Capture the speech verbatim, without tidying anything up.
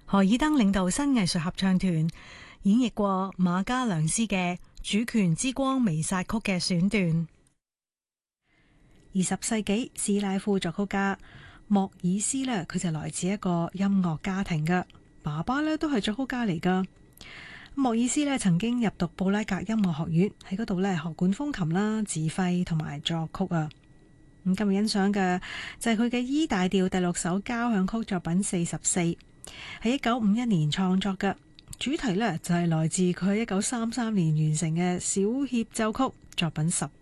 何爾登領導新藝術合唱團演繹過馬嘉良斯嘅《主權之光彌撒曲》嘅選段。二十世紀斯拉夫作曲家莫爾斯呢，佢就來自一個音樂家庭嘅，爸爸呢都係作曲家嚟噶。莫爾斯呢曾經入讀布拉格音樂學院，喺嗰度呢學管風琴啦、指揮同埋作曲啊。咁今日欣賞嘅就係佢嘅 E 大調第六首交響曲作品四十四，係一九五一年創作嘅，主題呢就係來自佢喺一九三三年完成嘅小協奏曲作品十